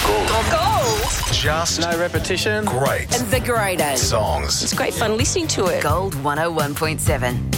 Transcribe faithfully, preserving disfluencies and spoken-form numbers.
Gold. Just No repetition. great Invigorating. songs. It's great fun listening to it. Gold one oh one point seven.